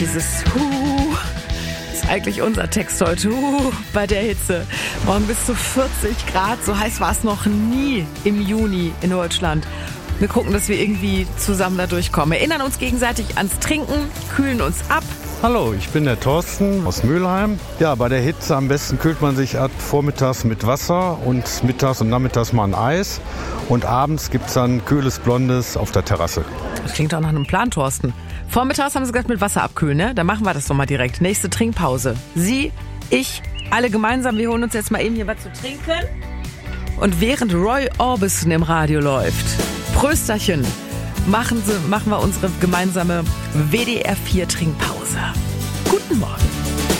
Dieses ist eigentlich unser Text heute. Bei der Hitze. Morgen bis zu 40 Grad. So heiß war es noch nie im Juni in Deutschland. Wir gucken, dass wir irgendwie zusammen da durchkommen. Erinnern uns gegenseitig ans Trinken, kühlen uns ab. Hallo, ich bin der Thorsten aus Mülheim. Ja, bei der Hitze am besten kühlt man sich ab vormittags mit Wasser und mittags und nachmittags mal ein Eis. Und abends gibt es dann kühles Blondes auf der Terrasse. Das klingt auch nach einem Plan, Thorsten. Vormittags haben Sie gesagt, mit Wasser abkühlen, ne? Dann machen wir das doch mal direkt. Nächste Trinkpause. Sie, ich, alle gemeinsam. Wir holen uns jetzt mal eben hier was zu trinken. Und während Roy Orbison im Radio läuft, Prösterchen, machen wir unsere gemeinsame WDR 4 Trinkpause. Guten Morgen.